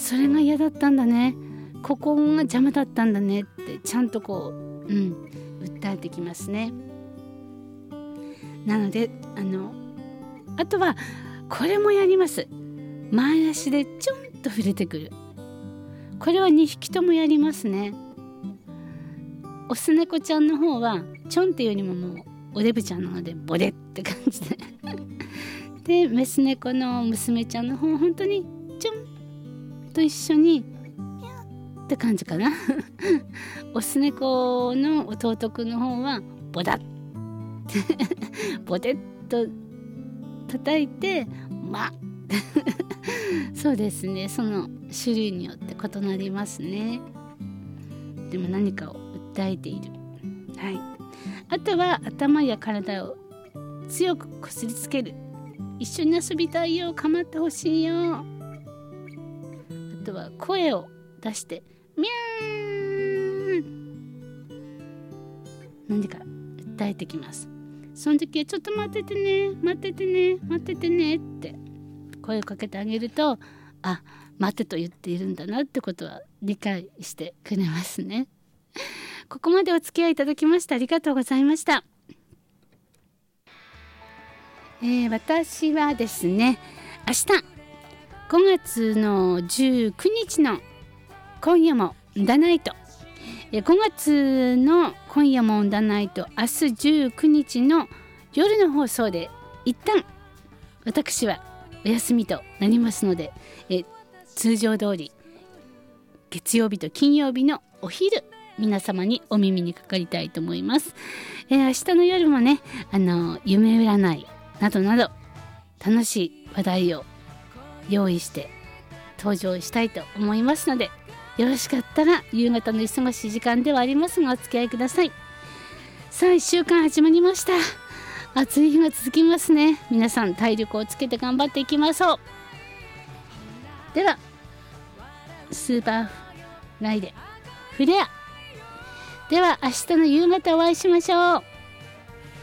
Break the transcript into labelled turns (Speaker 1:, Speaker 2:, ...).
Speaker 1: それが嫌だったんだね、ここが邪魔だったんだねってちゃんとこう、訴えてきますね。なのであとはこれもやります。前足でちょんと触れてくる。これは2匹ともやりますね。オス猫ちゃんの方はちょんっていうよりももうおデブちゃんなのでボデって感じででメス猫の娘ちゃんの方は本当にちょんと一緒にニャって感じかなオス猫の弟くんの方はボダッボデッと叩いてそうですね、その種類によって異なりますね。でも何かを訴えている。はい。あとは頭や体を強くこすりつける。一緒に遊びたいよ、構ってほしいよ。あとは声を出してミャーン、何か訴えてきます。その時はちょっと待っててね、待っててね、待っててねって声をかけてあげると、あ、待てと言っているんだなってことは理解してくれますね。ここまでお付き合いいただきましてありがとうございました。私はですね、明日5月の19日の今夜もダナイト、5月の今夜もダナイト、明日19日の夜の放送で一旦私はお休みとなりますので、通常通り月曜日と金曜日のお昼皆様にお耳にかかりたいと思います。明日の夜もね、夢占いなどなど楽しい話題を用意して登場したいと思いますので、よろしかったら夕方の忙しい時間ではありますがお付き合いください。さあ1週間始まりました。暑い日が続きますね。皆さん体力をつけて頑張っていきましょう。ではスーパーフライデーフレアでは明日の夕方お会いしましょう。